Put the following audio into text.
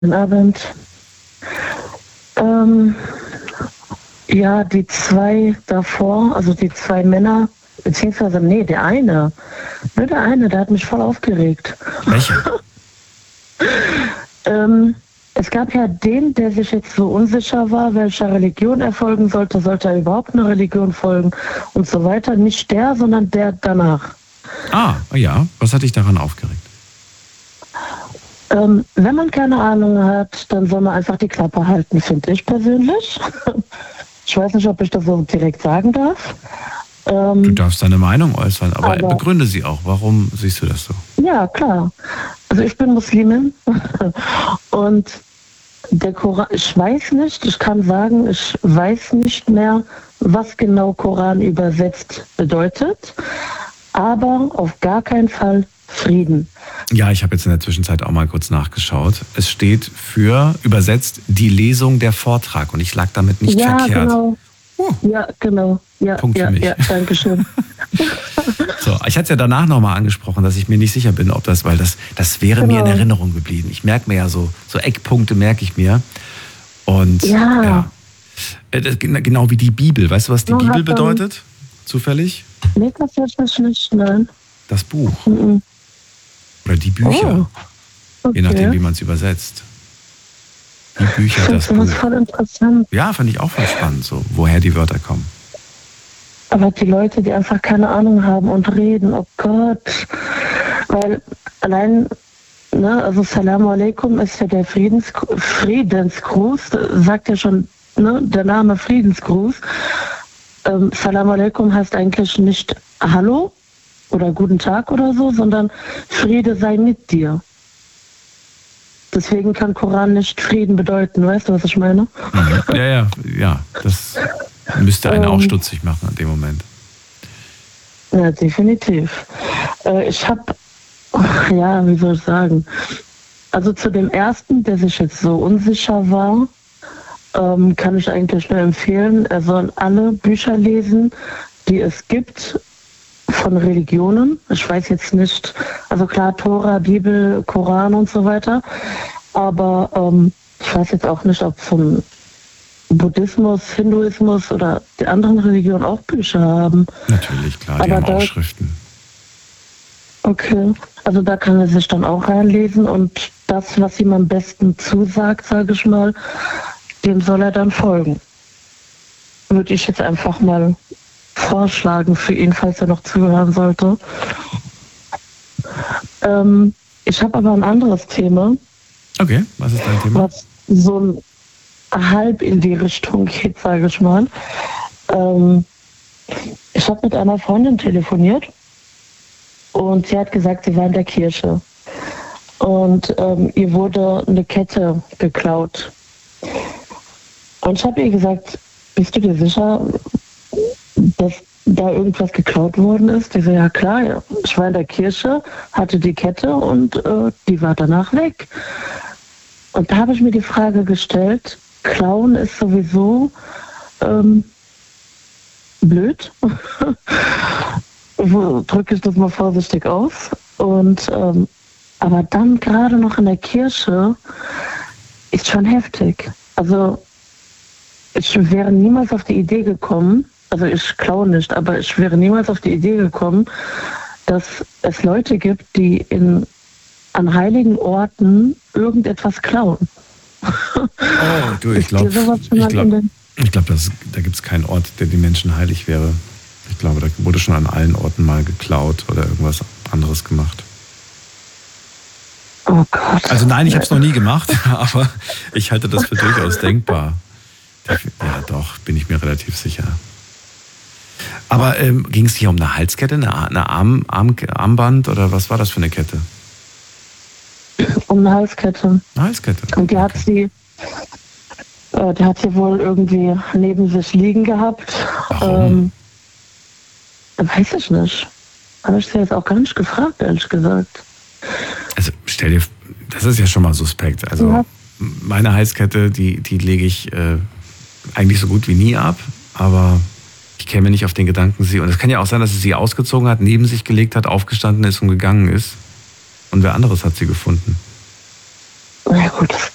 Guten Abend. Ja, die zwei davor, also die zwei Männer, beziehungsweise, nee, der eine. Nur der eine, der hat mich voll aufgeregt. Welcher? Es gab ja den, der sich jetzt so unsicher war, welcher Religion er folgen sollte. Sollte er überhaupt einer Religion folgen und so weiter. Nicht der, sondern der danach. Ah, ja. Was hat dich daran aufgeregt? Wenn man keine Ahnung hat, dann soll man einfach die Klappe halten, finde ich persönlich. Ich weiß nicht, ob ich das so direkt sagen darf. Du darfst deine Meinung äußern, aber begründe sie auch. Warum siehst du das so? Ja, klar. Also ich bin Muslimin und der Koran, ich weiß nicht, ich kann sagen, ich weiß nicht mehr, was genau Koran übersetzt bedeutet, aber auf gar keinen Fall Frieden. Ja, ich habe jetzt in der Zwischenzeit auch mal kurz nachgeschaut. Es steht für, übersetzt, die Lesung, der Vortrag. Und ich lag damit nicht verkehrt. Genau. Ja, genau. Ja, Punkt für mich. Ja, danke schön. So, ich hatte es ja danach nochmal angesprochen, dass ich mir nicht sicher bin, ob das, weil das wäre mir in Erinnerung geblieben. Ich merke mir ja so Eckpunkte merke ich mir. Und ja. Genau wie die Bibel. Weißt du, was die Bibel bedeutet? Zufällig? Nee, das jetzt nicht, nein. Das Buch. Mhm. Oder die Bücher. Okay. Je nachdem, wie man es übersetzt. Die Bücher, das Buch. Das ist voll interessant. Ja, fand ich auch voll spannend, so, woher die Wörter kommen. Aber die Leute, die einfach keine Ahnung haben und reden, oh Gott. Weil allein, ne, also Salam Alaikum ist ja der Friedensgruß, sagt ja schon, ne, der Name Friedensgruß. Salam Alaikum heißt eigentlich nicht Hallo oder Guten Tag oder so, sondern Friede sei mit dir. Deswegen kann Koran nicht Frieden bedeuten. Weißt du, was ich meine? Ja. Das müsste einen auch stutzig machen in dem Moment. Ja, definitiv. Ich habe, wie soll ich sagen? Also zu dem ersten, der sich jetzt so unsicher war, kann ich eigentlich nur empfehlen, er soll alle Bücher lesen, die es gibt von Religionen. Ich weiß jetzt nicht, also klar, Tora, Bibel, Koran und so weiter, aber ich weiß jetzt auch nicht, ob vom Buddhismus, Hinduismus oder die anderen Religionen auch Bücher haben. Natürlich, klar, die haben auch Schriften. Okay, also da kann er sich dann auch reinlesen und das, was ihm am besten zusagt, sage ich mal, dem soll er dann folgen. Würde ich jetzt einfach mal vorschlagen für ihn, falls er noch zuhören sollte. Ich habe aber ein anderes Thema. Okay, was ist dein Thema? Was so halb in die Richtung geht, sage ich mal. Ich habe mit einer Freundin telefoniert und sie hat gesagt, sie war in der Kirche. Und ihr wurde eine Kette geklaut. Und ich habe ihr gesagt, bist du dir sicher, dass da irgendwas geklaut worden ist? Die so, ja klar, ich war in der Kirche, hatte die Kette und die war danach weg. Und da habe ich mir die Frage gestellt, Klauen ist sowieso blöd. Drücke ich das mal vorsichtig aus. Und aber dann gerade noch in der Kirche ist schon heftig. Also ich wäre niemals auf die Idee gekommen, also ich klaue nicht, aber ich wäre niemals auf die Idee gekommen, dass es Leute gibt, die an heiligen Orten irgendetwas klauen. Oh, du, ich glaube, da gibt es keinen Ort, der den Menschen heilig wäre. Ich glaube, da wurde schon an allen Orten mal geklaut oder irgendwas anderes gemacht. Oh Gott. Also nein, ich habe es noch nie gemacht, aber ich halte das für durchaus denkbar. Ja, doch, bin ich mir relativ sicher. Aber ging es hier um eine Halskette, eine Armband oder was war das für eine Kette? Um eine Halskette. Eine Halskette. Und die hat sie wohl irgendwie neben sich liegen gehabt. Warum? Weiß ich nicht. Habe ich sie jetzt auch gar nicht gefragt, ehrlich gesagt. Also stell dir, das ist ja schon mal suspekt. Also meine Halskette, die lege ich eigentlich so gut wie nie ab, aber ich käme nicht auf den Gedanken, und es kann ja auch sein, dass sie sie ausgezogen hat, neben sich gelegt hat, aufgestanden ist und gegangen ist und wer anderes hat sie gefunden. Na gut, das